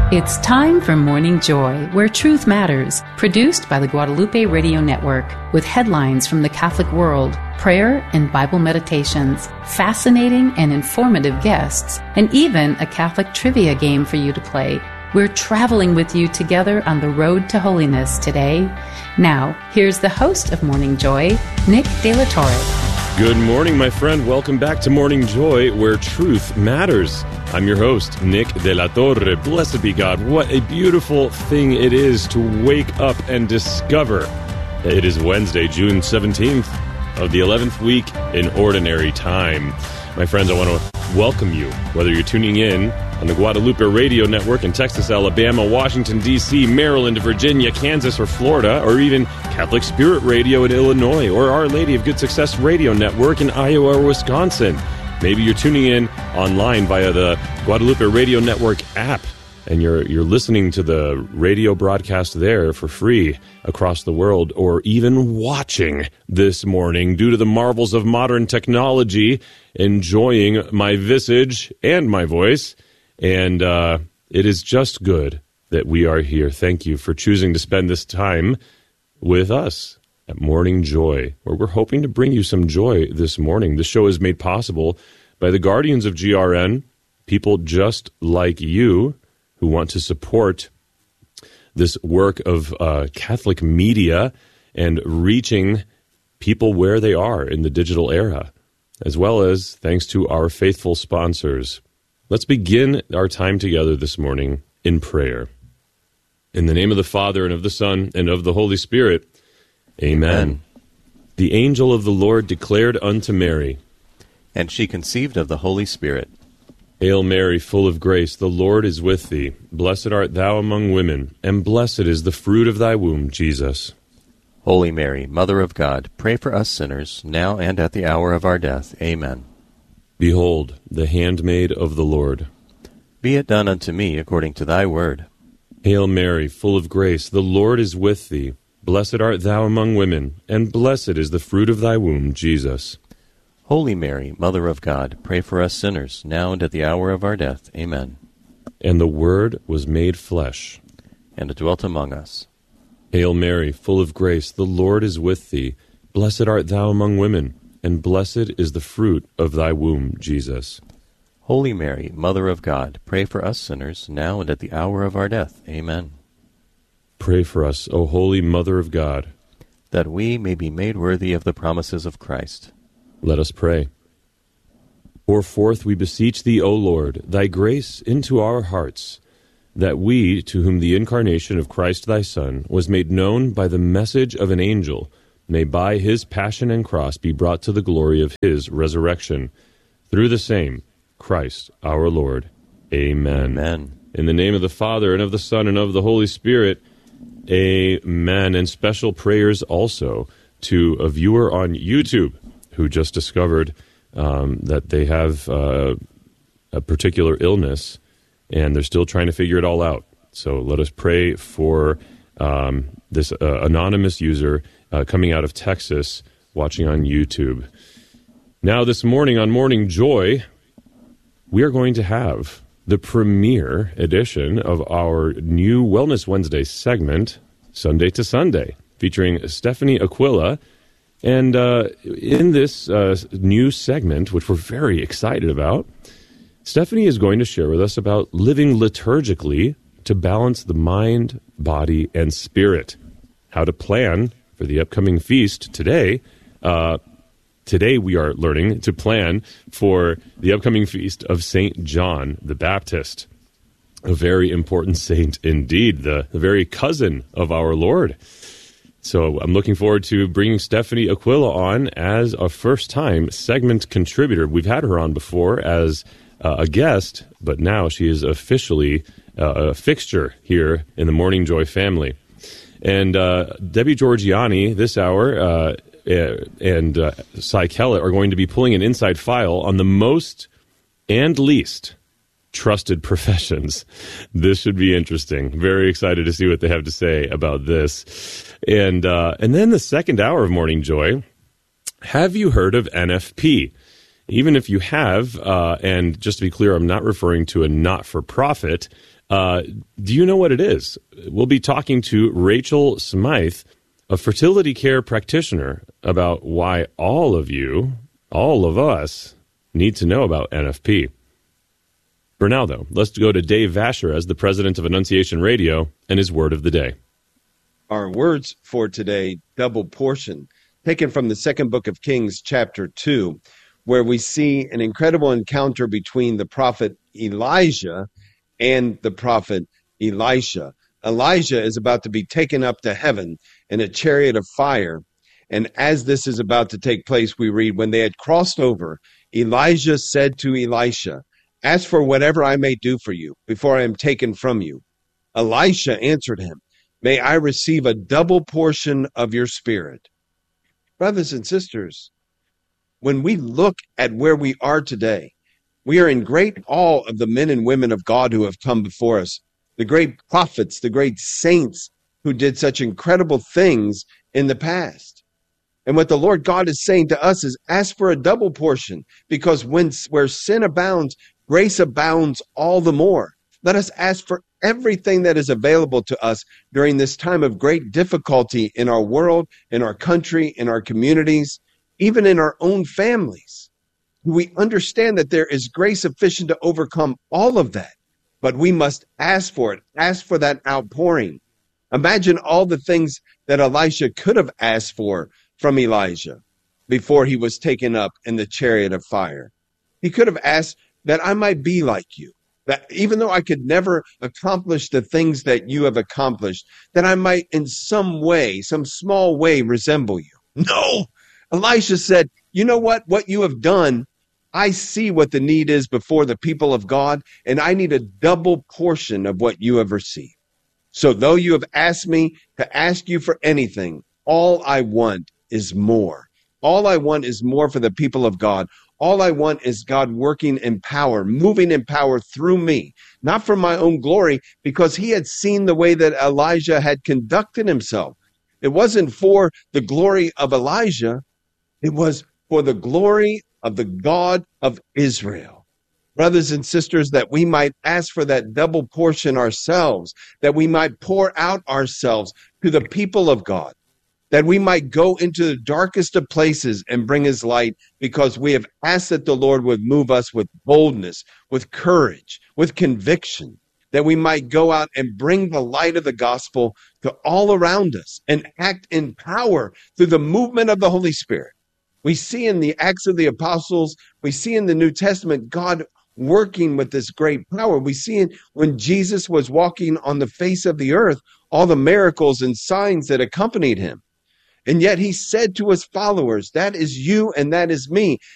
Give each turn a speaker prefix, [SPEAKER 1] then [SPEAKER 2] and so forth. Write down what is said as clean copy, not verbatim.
[SPEAKER 1] It's time for Morning Joy, where truth matters, produced by the Guadalupe Radio Network, with headlines from the Catholic world, prayer and Bible meditations, fascinating and informative guests, and even a Catholic trivia game for you to play. We're traveling with you together on the road to holiness today. Now, here's the host of Morning Joy, Nick De La Torre.
[SPEAKER 2] Good morning, my friend. Welcome back to Morning Joy, where truth matters. I'm your host, Nick De La Torre. Blessed be God. What a beautiful thing it is to wake up and discover. It is Wednesday, June 17th of the 11th week in Ordinary Time. My friends, I want to welcome you, whether you're tuning in on the Guadalupe Radio Network in Texas, Alabama, Washington, D.C., Maryland, Virginia, Kansas, or Florida, or even Catholic Spirit Radio in Illinois, or Our Lady of Good Success Radio Network in Iowa or Wisconsin. Maybe you're tuning in online via the Guadalupe Radio Network app, and you're listening to the radio broadcast there for free across the world, or even watching this morning due to the marvels of modern technology, enjoying my visage and my voice. And it is just good that we are here. Thank you for choosing to spend this time with us at Morning Joy, where we're hoping to bring you some joy this morning. The show is made possible by the guardians of GRN, people just like you who want to support this work of Catholic media and reaching people where they are in the digital era, as well as thanks to our faithful sponsors. Let's begin our time together this morning in prayer. In the name of the Father, and of the Son, and of the Holy Spirit, Amen. The angel of the Lord declared unto Mary,
[SPEAKER 3] and she conceived of the Holy Spirit.
[SPEAKER 2] Hail Mary, full of grace, the Lord is with thee. Blessed art thou among women, and blessed is the fruit of thy womb, Jesus.
[SPEAKER 3] Holy Mary, Mother of God, pray for us sinners, now and at the hour of our death. Amen.
[SPEAKER 2] Behold, the handmaid of the Lord.
[SPEAKER 3] Be it done unto me according to thy word.
[SPEAKER 2] Hail Mary, full of grace, the Lord is with thee. Blessed art thou among women, and blessed is the fruit of thy womb, Jesus.
[SPEAKER 3] Holy Mary, Mother of God, pray for us sinners, now and at the hour of our death. Amen.
[SPEAKER 2] And the Word was made flesh,
[SPEAKER 3] and dwelt among us.
[SPEAKER 2] Hail Mary, full of grace, the Lord is with thee. Blessed art thou among women, and blessed is the fruit of thy womb, Jesus.
[SPEAKER 3] Holy Mary, Mother of God, pray for us sinners, now and at the hour of our death. Amen.
[SPEAKER 2] Pray for us, O Holy Mother of God,
[SPEAKER 3] that we may be made worthy of the promises of Christ.
[SPEAKER 2] Let us pray. Pour forth, we beseech thee, O Lord, thy grace into our hearts, that we, to whom the incarnation of Christ thy Son was made known by the message of an angel, may by his passion and cross be brought to the glory of his resurrection. Through the same, Christ our Lord. Amen.
[SPEAKER 3] Amen.
[SPEAKER 2] In the name of the Father, and of the Son, and of the Holy Spirit, Amen. And special prayers also to a viewer on YouTube who just discovered that they have a particular illness, and they're still trying to figure it all out. So let us pray for this anonymous user coming out of Texas, watching on YouTube. Now, this morning on Morning Joy, we are going to have the premiere edition of our new Wellness Wednesday segment, Sunday to Sunday, featuring Stephanie Aquila. And in this new segment, which we're very excited about, Stephanie is going to share with us about living liturgically to balance the mind, body, and spirit. How to plan for the upcoming feast today. Today we are learning to plan for the upcoming feast of St. John the Baptist, a very important saint indeed, the very cousin of our Lord. So I'm looking forward to bringing Stephanie Aquila on as a first-time segment contributor. We've had her on before as a guest, but now she is officially a fixture here in the Morning Joy family. And Debbie Georgiani this hour and Cy Kellett are going to be pulling an inside file on the most and least trusted professions. This should be interesting. Very excited to see what they have to say about this. And then the second hour of Morning Joy, have you heard of NFP? Even if you have, and just to be clear, I'm not referring to a not-for-profit, do you know what it is? We'll be talking to Rachel Smythe, a fertility care practitioner, about why all of us, need to know about NFP. For now, though, let's go to Dave Vasher as the president of Annunciation Radio and his word of the day.
[SPEAKER 4] Our words for today, double portion, taken from the second book of Kings, chapter 2, where we see an incredible encounter between the prophet Elijah and the prophet Elisha. Elijah is about to be taken up to heaven in a chariot of fire. And as this is about to take place, we read, when they had crossed over, Elijah said to Elisha, ask for whatever I may do for you before I am taken from you. Elisha answered him, may I receive a double portion of your spirit. Brothers and sisters, when we look at where we are today, we are in great awe of the men and women of God who have come before us, the great prophets, the great saints who did such incredible things in the past. And what the Lord God is saying to us is ask for a double portion, because where sin abounds, grace abounds all the more. Let us ask for everything that is available to us during this time of great difficulty in our world, in our country, in our communities, even in our own families. We understand that there is grace sufficient to overcome all of that, but we must ask for it, ask for that outpouring. Imagine all the things that Elisha could have asked for from Elijah before he was taken up in the chariot of fire. He could have asked that I might be like you, that even though I could never accomplish the things that you have accomplished, that I might in some way, some small way resemble you. No, Elisha said, you know what you have done, I see what the need is before the people of God, and I need a double portion of what you have received. So though you have asked me to ask you for anything, all I want is more. All I want is more for the people of God. All I want is God working in power, moving in power through me, not for my own glory, because he had seen the way that Elijah had conducted himself. It wasn't for the glory of Elijah. It was for the glory of the God of Israel. Brothers and sisters, that we might ask for that double portion ourselves, that we might pour out ourselves to the people of God, that we might go into the darkest of places and bring his light, because we have asked that the Lord would move us with boldness, with courage, with conviction, that we might go out and bring the light of the gospel to all around us and act in power through the movement of the Holy Spirit. We see in the Acts of the Apostles, we see in the New Testament, God working with this great power. We see it when Jesus was walking on the face of the earth, all the miracles and signs that accompanied him. And yet he said to his followers, that is you and that is me,